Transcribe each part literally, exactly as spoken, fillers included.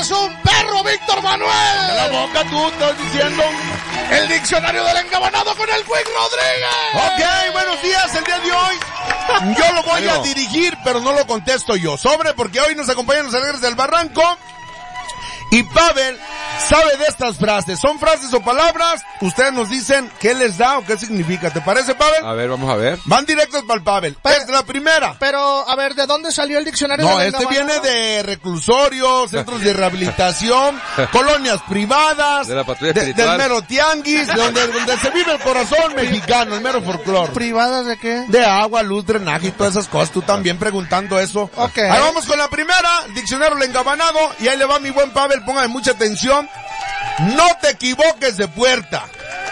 eres un perro, Víctor Manuel. De la boca tú estás diciendo. El diccionario del engabanado con el Quick Rodríguez. Ok, buenos días, el día de hoy. Yo lo voy a dirigir, pero no lo contesto yo. Sobre, porque hoy nos acompañan los Alegres del Barranco. Y Pavel sabe de estas frases. Son frases o palabras. Ustedes nos dicen qué les da o qué significa. ¿Te parece, Pavel? A ver, vamos a ver. Van directos para el Pavel. Pero, es la primera. Pero, a ver, ¿de dónde salió el diccionario? No, del este engabanado? viene de reclusorios, centros de rehabilitación, colonias privadas, de la patrulla de, espiritual, del mero tianguis, de donde, donde se vive el corazón mexicano, el mero folclore. ¿Privadas de qué? De agua, luz, drenaje y todas esas cosas. Tú también preguntando eso. Ok. Ahí vamos con la primera, diccionario del engabanado, y ahí le va mi buen Pavel, póngale mucha atención. No te equivoques de puerta.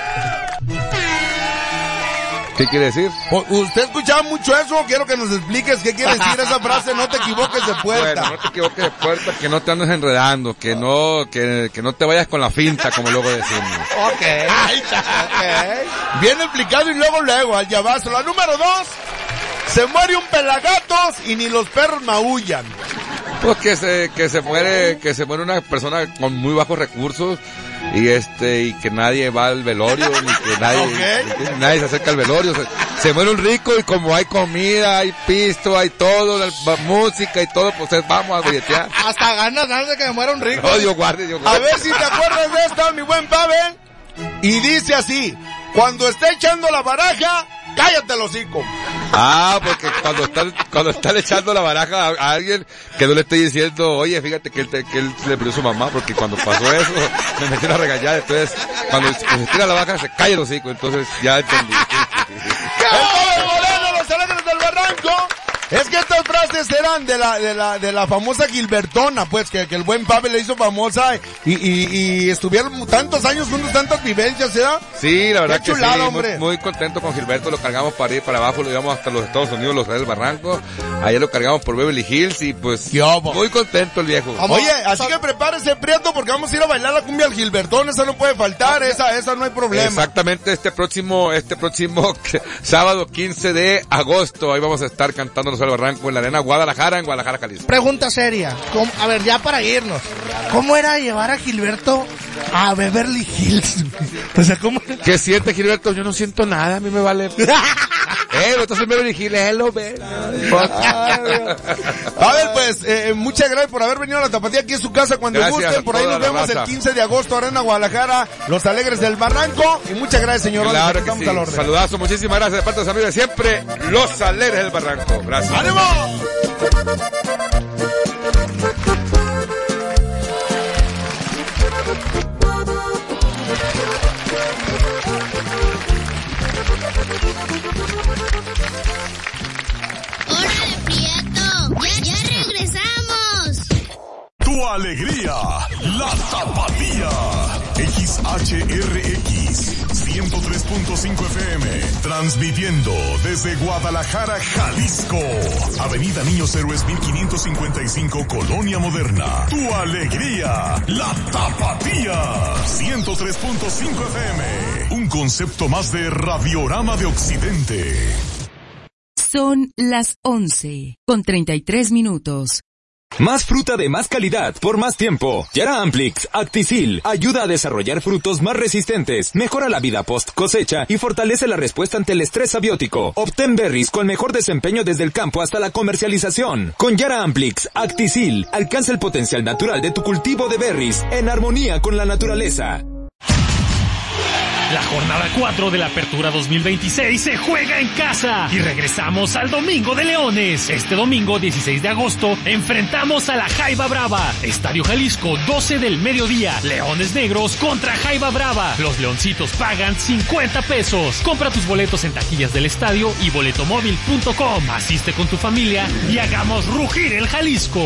¿Qué quiere decir? ¿Usted escuchaba mucho eso? Quiero que nos expliques qué quiere decir esa frase, no te equivoques de puerta. Bueno, no te equivoques de puerta, que no te andes enredando, que no, que, que no te vayas con la finta, como luego decimos. Ok. Ay, okay. Bien explicado y luego, luego, al llavazo. La número dos, se muere un pelagatos y ni los perros maullan. Pues que se, que se muere, que se muere una persona con muy bajos recursos y este, y que nadie va al velorio, ni que nadie, Okay. ni que nadie se acerca al velorio. Se, se muere un rico y como hay comida, hay pisto, hay todo, la, la música y todo, pues vamos a billetear. Hasta ganas, ganas de que me muera un rico. No, Dios guarde, Dios guarde. A ver si te acuerdas de esta, mi buen Pavel. Y dice así, cuando esté echando la baraja, cállate el hocico. Ah, porque cuando están, cuando están echando la baraja a, a alguien, que no le estoy diciendo, oye, fíjate que él, te, que él le pidió a su mamá, porque cuando pasó eso, me metí una regañada, entonces, cuando se tira la baraja, se cae el hocico, entonces ya entendí. ¡El Pavel Moreno, los Alegres del Barranco! Es que estas frases eran de la, de la, de la famosa Gilbertona, pues, que, que el buen Pavel le hizo famosa y, y, y estuvieron tantos años juntos, tantas vivencias, ¿verdad? Sí, la verdad Qué que chulada, sí, hombre. muy, muy contento con Gilberto, lo cargamos para ir para abajo, lo llevamos hasta los Estados Unidos, los Alegres del Barranco, ayer lo cargamos por Beverly Hills y pues, muy contento el viejo. Oye, así que prepárese, Prieto, porque vamos a ir a bailar la cumbia al Gilbertón, esa no puede faltar, esa, esa no hay problema. Exactamente, este próximo, este próximo sábado quince de agosto, ahí vamos a estar cantándonos al Barranco en la arena Guadalajara, en Guadalajara, Jalisco. Pregunta seria. ¿Cómo, a ver, ya para irnos. ¿Cómo era llevar a Gilberto a Beverly Hills? O sea, ¿cómo? ¿Qué siente, Gilberto? Yo no siento nada, a mí me vale. Eh, no estás en Beverly Hills, hello, ven. A ver, pues, eh, muchas gracias por haber venido a la Tapatía, aquí en su casa cuando Gracias gusten. Por ahí a nos toda la vemos raza. el quince de agosto, Arena Guadalajara, los Alegres del Barranco. Y muchas gracias, señor. Claro que Estamos sí. al orden. Saludazo, muchísimas gracias de parte de los amigos de siempre, los Alegres del Barranco. Gracias. ¡Ánimo! ¡Órale, Prieto! ¡Ya, ya regresamos! Tu alegría, la Tapatía. X H R X ciento tres punto cinco F M, transmitiendo desde Guadalajara, Jalisco. Avenida Niños Héroes mil quinientos cincuenta y cinco, Colonia Moderna. Tu alegría, la Tapatía. ciento tres punto cinco F M, un concepto más de Radiorama de Occidente. Son las once, con treinta y tres minutos. Más fruta de más calidad por más tiempo. Yara Amplix Actisil ayuda a desarrollar frutos más resistentes, mejora la vida post cosecha y fortalece la respuesta ante el estrés abiótico. Obtén berries con mejor desempeño desde el campo hasta la comercialización. Con Yara Amplix Actisil alcanza el potencial natural de tu cultivo de berries en armonía con la naturaleza. La jornada cuatro de la Apertura dos mil veintiséis se juega en casa y regresamos al Domingo de Leones. Este domingo dieciséis de agosto enfrentamos a la Jaiba Brava. Estadio Jalisco, doce del mediodía. Leones Negros contra Jaiba Brava. Los leoncitos pagan cincuenta pesos. Compra tus boletos en taquillas del estadio y boletomóvil punto com. Asiste con tu familia y hagamos rugir el Jalisco.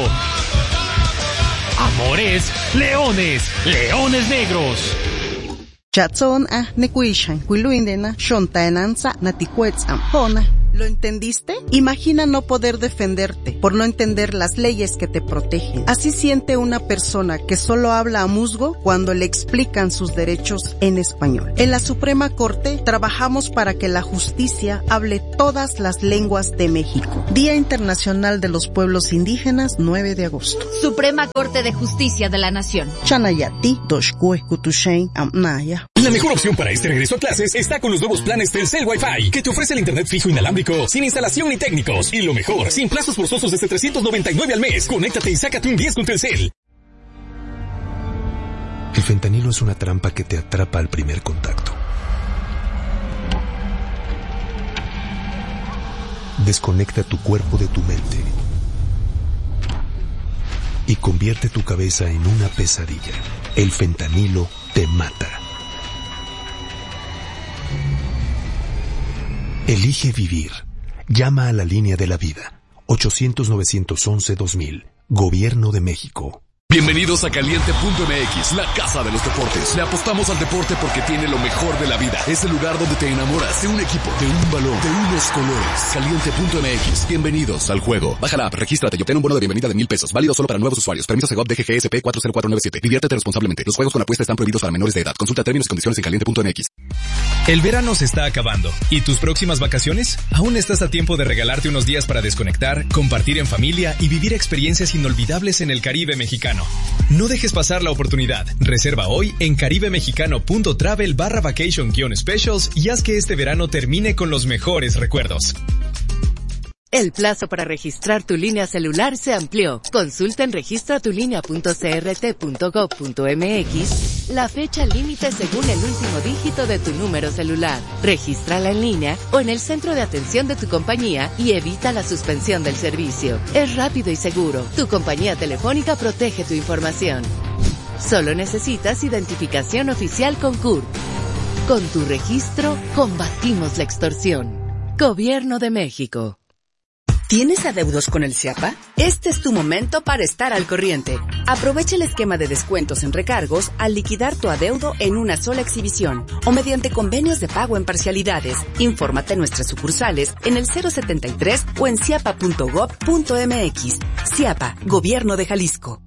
Amores, Leones, Leones Negros. Chatson a nekuishan, Quiluindena, Shontaenanza, Natiquets Ampona, ¿Lo entendiste? Imagina no poder defenderte por no entender las leyes que te protegen. Así siente una persona que solo habla a musgo cuando le explican sus derechos en español. En la Suprema Corte trabajamos para que la justicia hable todas las lenguas de México. Día Internacional de los Pueblos Indígenas, nueve de agosto. Suprema Corte de Justicia de la Nación. Chanayati, Doshkue, Kutushen, Amnaya. La mejor opción para este regreso a clases está con los nuevos planes Telcel Wi-Fi, que te ofrece el internet fijo inalámbrico, sin instalación ni técnicos. Y lo mejor, sin plazos forzosos desde trescientos noventa y nueve al mes. Conéctate y sácate un diez con Telcel. El fentanilo es una trampa que te atrapa al primer contacto. Desconecta tu cuerpo de tu mente y convierte tu cabeza en una pesadilla. El fentanilo te mata. Elige vivir. Llama a la línea de la vida. ochocientos, novecientos once, dos mil. Gobierno de México. Bienvenidos a Caliente punto M X, la casa de los deportes. Le apostamos al deporte porque tiene lo mejor de la vida. Es el lugar donde te enamoras de un equipo, de un balón, de unos colores. Caliente punto M X. Bienvenidos al juego. Baja la app, regístrate y obtén un bono de bienvenida de mil pesos. Válido solo para nuevos usuarios. Permiso Segov D G G S P cuatro cero cuatro nueve siete. Diviértete responsablemente. Los juegos con apuesta están prohibidos para menores de edad. Consulta términos y condiciones en caliente punto M X. El verano se está acabando. ¿Y tus próximas vacaciones? Aún estás a tiempo de regalarte unos días para desconectar, compartir en familia y vivir experiencias inolvidables en el Caribe mexicano. No dejes pasar la oportunidad. Reserva hoy en caribemexicano.travel barra vacation guion specials y haz que este verano termine con los mejores recuerdos. El plazo para registrar tu línea celular se amplió. Consulta en registra tu línea punto c r t punto gov punto m x la fecha límite según el último dígito de tu número celular. Regístrala en línea o en el centro de atención de tu compañía y evita la suspensión del servicio. Es rápido y seguro. Tu compañía telefónica protege tu información. Solo necesitas identificación oficial con C U R P. Con tu registro, combatimos la extorsión. Gobierno de México. ¿Tienes adeudos con el CIAPA? Este es tu momento para estar al corriente. Aprovecha el esquema de descuentos en recargos al liquidar tu adeudo en una sola exhibición o mediante convenios de pago en parcialidades. Infórmate en nuestras sucursales en el cero setenta y tres o en ciapa punto gov punto m x. CIAPA, Gobierno de Jalisco.